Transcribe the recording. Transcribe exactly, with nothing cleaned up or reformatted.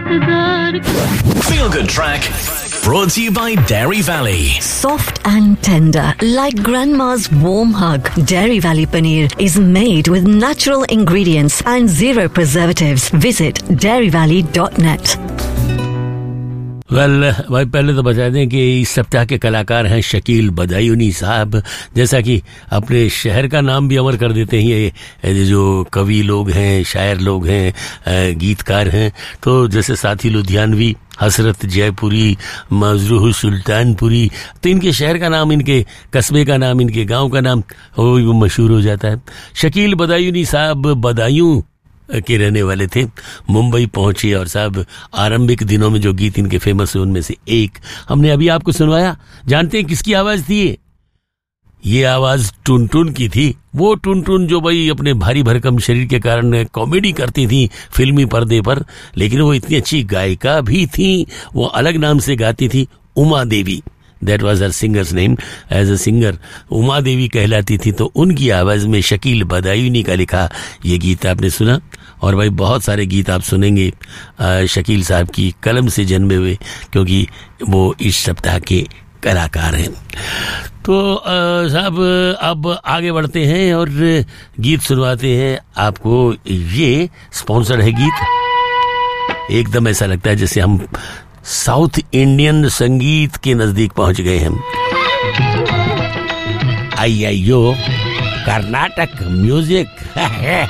Feel Good Track brought to you by Dairy Valley. Soft and tender, like grandma's warm hug. Dairy Valley paneer is made with natural ingredients and zero preservatives. Visit dairy valley dot net. Well well, भाई पहले तो बता दें कि इस सप्ताह के कलाकार हैं शकील बदायूनी साहब, जैसा कि अपने शहर का नाम भी अमर कर देते हैं। ये जो कवि लोग हैं, शायर लोग हैं, गीतकार हैं, तो जैसे साथी लुधियानवी, हसरत जयपुरी, मजरूह सुल्तानपुरी, तो इनके शहर का नाम, इनके कस्बे का नाम, इनके गांव का नाम वो मशहूर हो जाता है। शकील बदायूनी साहब बदायूं के रहने वाले थे, मुंबई पहुंचे और साहब आरंभिक दिनों में जो गीत इनके फेमस है उनमें से एक हमने अभी आपको सुनवाया। जानते हैं किसकी आवाज थी ये? ये आवाज टुनटुन की थी। वो टुनटुन जो भाई अपने भारी भरकम शरीर के कारण कॉमेडी करती थी फिल्मी पर्दे पर, लेकिन वो इतनी अच्छी गायिका भी थी। वो अलग नाम से गाती थी, Uma Devi. That was her singer's name. As a singer Uma Devi कहलाती थी। तो उनकी आवाज में शकील बदायूनी का लिखा ये गीत आपने सुना। और भाई बहुत सारे गीत आप सुनेंगे शकील साहब की कलम से जन्मे हुए, क्योंकि वो इस सप्ताह के कलाकार हैं। तो साहब अब आगे बढ़ते हैं और गीत सुनवाते हैं आपको। ये स्पॉन्सर्ड है गीत। एकदम ऐसा लगता है जैसे हम साउथ इंडियन संगीत के नजदीक पहुंच गए हैं। आई आई यो कर्नाटक म्यूजिक